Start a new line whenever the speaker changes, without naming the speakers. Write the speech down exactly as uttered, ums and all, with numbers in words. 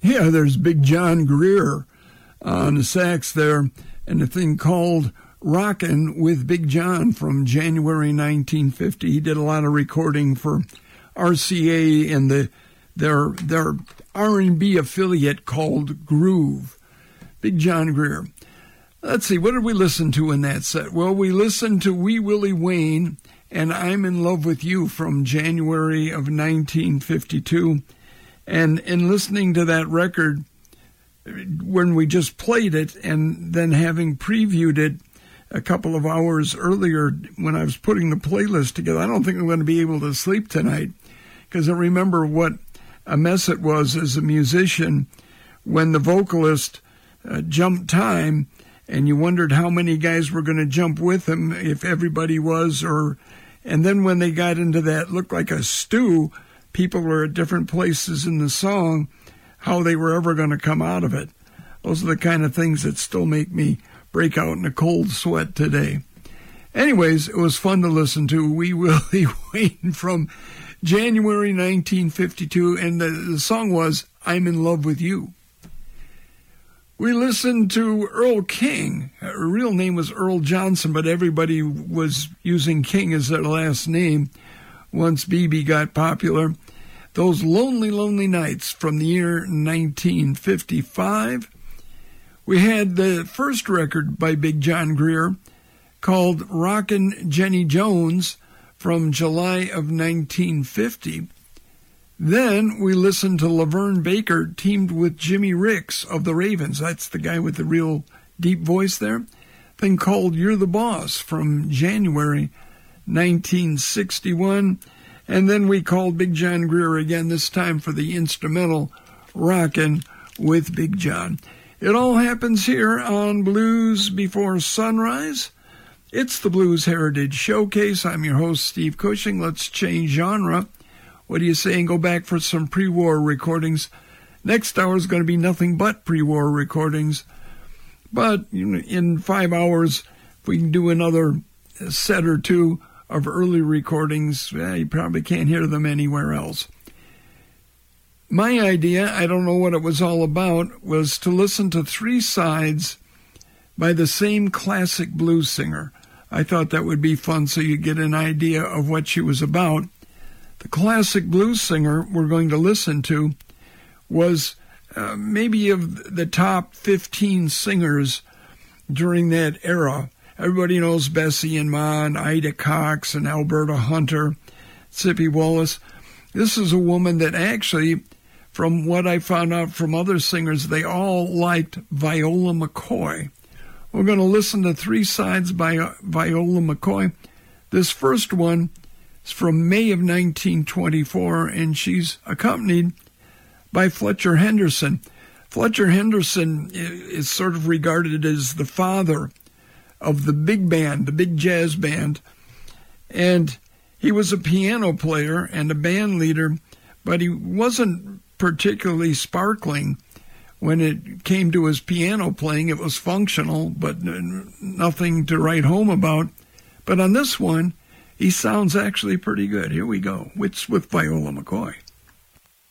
Yeah, there's Big John Greer on the sax there, and a thing called Rockin' with Big John from January nineteen fifty. He did a lot of recording for R C A and the their their R and B affiliate called Groove. Big John Greer. Let's see, what did we listen to in that set? Well, we listened to Wee Willie Wayne and I'm in Love with You from January of nineteen fifty-two. And in listening to that record, when we just played it and then having previewed it a couple of hours earlier when I was putting the playlist together, I don't think I'm going to be able to sleep tonight, because I remember what a mess it was as a musician when the vocalist uh, jumped time, and you wondered how many guys were going to jump with him, if everybody was, or, and then when they got into that, looked like a stew, people were at different places in the song, how they were ever going to come out of it. Those are the kind of things that still make me break out in a cold sweat today. Anyways, it was fun to listen to Wee Willie Wayne from January nineteen fifty-two, and the, the song was I'm in Love with You. We listened to Earl King. Her real name was Earl Johnson, but everybody was using King as their last name once B B got popular. Those Lonely, Lonely Nights from the year nineteen fifty-five. We had the first record by Big John Greer called Rockin' Jenny Jones from July of nineteen fifty. Then we listened to Laverne Baker teamed with Jimmy Ricks of the Ravens. That's the guy with the real deep voice there. Thing called You're the Boss from January nineteen sixty-one. And then we called Big John Greer again, this time for the instrumental Rockin' with Big John. It all happens here on Blues Before Sunrise. It's the Blues Heritage Showcase. I'm your host, Steve Cushing. Let's change genre. What do you say and go back for some pre-war recordings? Next hour is going to be nothing but pre-war recordings. But you know, in five hours, if we can do another set or two of early recordings, eh, you probably can't hear them anywhere else. My idea, I don't know what it was all about, was to listen to three sides by the same classic blues singer. I thought that would be fun so you get an idea of what she was about. The classic blues singer we're going to listen to was uh, maybe of the top fifteen singers during that era. Everybody knows Bessie and Ma and Ida Cox and Alberta Hunter, Sippy Wallace. This is a woman that actually, from what I found out from other singers, they all liked Viola McCoy. We're going to listen to three sides by uh, Viola McCoy. This first one is from May of nineteen twenty-four, and she's accompanied by Fletcher Henderson. Fletcher Henderson is sort of regarded as the father of the big band, the big jazz band, and he was a piano player and a band leader, but he wasn't particularly sparkling when it came to his piano playing. It was functional, but nothing to write home about. But on this one, he sounds actually pretty good. Here we go. It's with Viola McCoy.